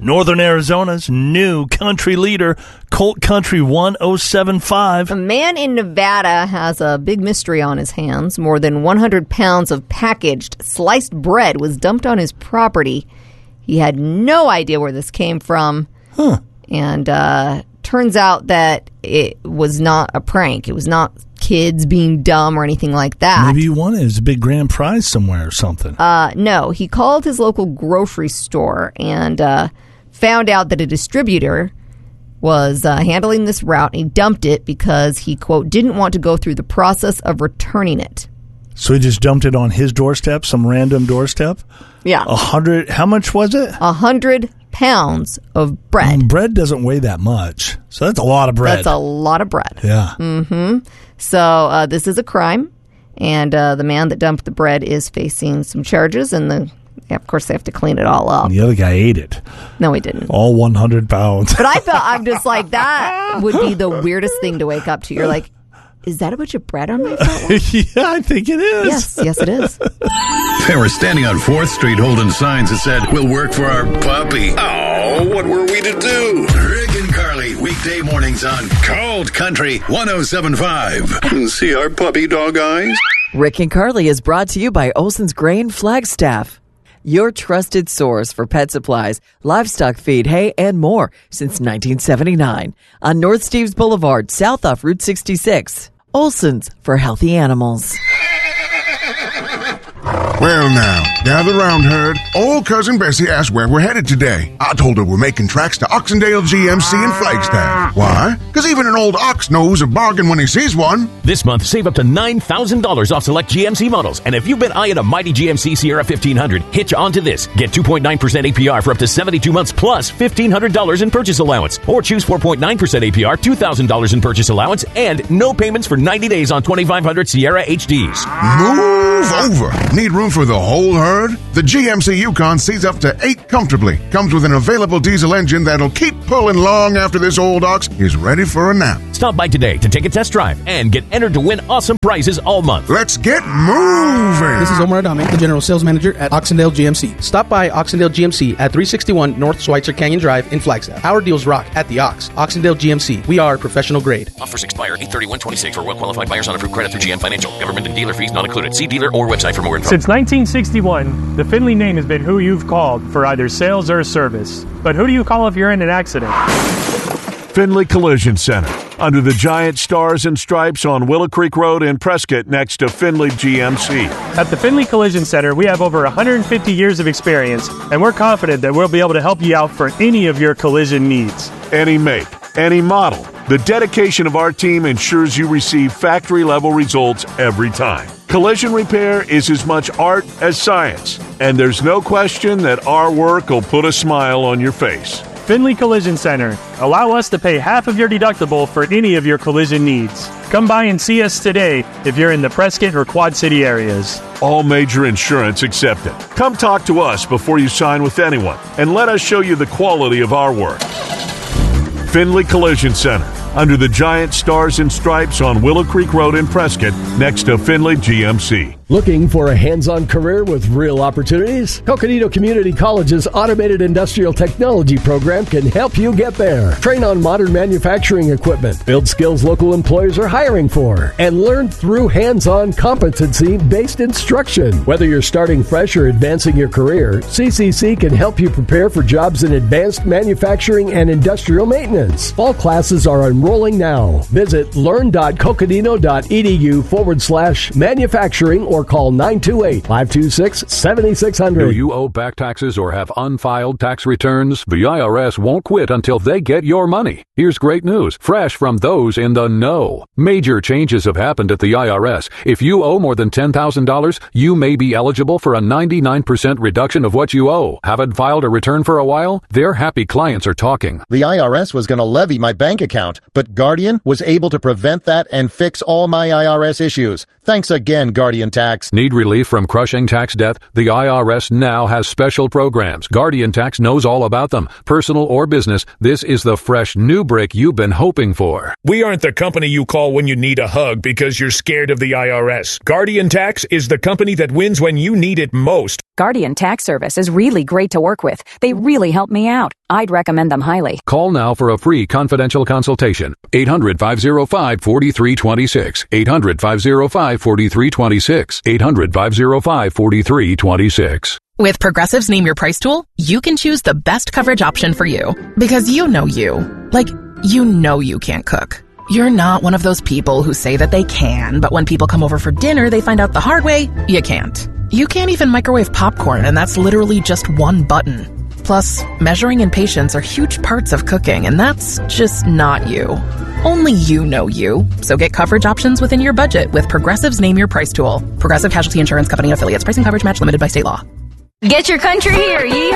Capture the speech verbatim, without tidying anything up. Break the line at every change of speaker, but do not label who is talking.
Northern Arizona's new country leader, Colt Country one oh seven point five.
A man in Nevada has a big mystery on his hands. More than one hundred pounds of packaged sliced bread was dumped on his property. He had no idea where this came from.
Huh.
And uh, turns out that it was not a prank. It was not kids being dumb or anything like that.
Maybe he won it as a big grand prize somewhere or something.
Uh, no, he called his local grocery store and uh, found out that a distributor was uh, handling this route. And he dumped it because he, quote, didn't want to go through the process of returning it.
So he just dumped it on his doorstep, some random doorstep?
Yeah.
A hundred, how much was it?
A hundred pounds of bread.
And bread doesn't weigh that much. So that's a lot of bread.
That's a lot of bread.
Yeah.
Mm-hmm. So uh, this is a crime, and uh, the man that dumped the bread is facing some charges, and the, yeah, of course they have to clean it all up.
And the other guy ate it.
No, he didn't.
All one hundred pounds.
But I felt, I'm just like, that would be the weirdest thing to wake up to. You're like, is that a bunch of bread on my front?
Yeah, I think it is.
Yes, yes it is.
They were standing on fourth Street holding signs that said, "We'll work for our puppy." Oh, what were we to do? Rick and Carly, weekday mornings on Cold Country one oh seven point five. See our puppy dog eyes?
Rick and Carly is brought to you by Olson's Grain Flagstaff, your trusted source for pet supplies, livestock feed, hay, and more since nineteen seventy-nine. On North Steves Boulevard, south off Route sixty-six. Olson's for healthy animals.
Well now, gather round, herd. Old Cousin Bessie asked where we're headed today. I told her we're making tracks to Oxendale G M C in Flagstaff. Why? Because even an old ox knows a bargain when he sees one.
This month, save up to nine thousand dollars off select G M C models. And if you've been eyeing a mighty G M C Sierra fifteen hundred, hitch onto this. Get two point nine percent A P R for up to seventy-two months plus fifteen hundred dollars in purchase allowance. Or choose four point nine percent A P R, two thousand dollars in purchase allowance, and no payments for ninety days on twenty-five hundred Sierra H Ds.
Move over. Need room for the whole herd? The G M C Yukon seats up to eight comfortably. Comes with an available diesel engine that'll keep pulling long after this old ox is ready for a nap.
Stop by today to take a test drive and get entered to win awesome prizes all month.
Let's get moving.
This is Omar Adame, the General Sales Manager at Oxendale G M C. Stop by Oxendale G M C at three sixty-one North Schweitzer Canyon Drive in Flagstaff. Our deals rock at the Ox. Oxendale G M C. We are professional grade.
Offers expire eight thirty-one twenty-six for well-qualified buyers on approved credit through G M Financial. Government and dealer fees not included. See dealer or website for more info.
Since nineteen sixty-one, the Finley name has been who you've called for either sales or service. But who do you call if you're in an accident?
Finley Collision Center, under the giant stars and stripes on Willow Creek Road in Prescott next to Finley G M C.
At the Finley Collision Center, we have over one hundred fifty years of experience, and we're confident that we'll be able to help you out for any of your collision needs.
Any make, any model. The dedication of our team ensures you receive factory-level results every time. Collision repair is as much art as science, and there's no question that our work will put a smile on your face.
Finley Collision Center. Allow us to pay half of your deductible for any of your collision needs. Come by and see us today if you're in the Prescott or Quad City areas.
All major insurance accepted. Come talk to us before you sign with anyone, and let us show you the quality of our work. Finley Collision Center, under the giant stars and stripes on Willow Creek Road in Prescott, next to Finley G M C.
Looking for a hands-on career with real opportunities? Coconino Community College's Automated Industrial Technology program can help you get there. Train on modern manufacturing equipment, build skills local employers are hiring for, and learn through hands-on competency-based instruction. Whether you're starting fresh or advancing your career, C C C can help you prepare for jobs in advanced manufacturing and industrial maintenance. Fall classes are enrolling now. Visit learn.coconino.edu forward slash manufacturing or call nine two eight, five two six, seven six zero zero.
Do you owe back taxes or have unfiled tax returns? The I R S won't quit until they get your money. Here's great news, fresh from those in the know. Major changes have happened at the I R S. If you owe more than ten thousand dollars, you may be eligible for a ninety-nine percent reduction of what you owe. Haven't filed a return for a while? Their happy clients are talking.
The I R S was going to levy my bank account, but Guardian was able to prevent that and fix all my I R S issues. Thanks again, Guardian Tax.
Need relief from crushing tax debt? The I R S now has special programs. Guardian Tax knows all about them. Personal or business, this is the fresh new brick you've been hoping for.
We aren't the company you call when you need a hug because you're scared of the I R S. Guardian Tax is the company that wins when you need it most.
Guardian Tax Service is really great to work with. They really help me out. I'd recommend them highly.
Call now for a free confidential consultation. eight hundred, five oh five, four three two six. eight hundred, five oh five, four three two six. eight hundred, five oh five, four three two six.
With Progressive's Name Your Price tool, you can choose the best coverage option for you. Because you know you. Like, you know you can't cook. You're not one of those people who say that they can, but when people come over for dinner, they find out the hard way, you can't. You can't even microwave popcorn, and that's literally just one button. Plus, measuring and patience are huge parts of cooking, and that's just not you. Only you know you. So get coverage options within your budget with Progressive's Name Your Price tool. Progressive Casualty Insurance Company and affiliates. Pricing coverage match limited by state law.
Get your country here. Yeehaw!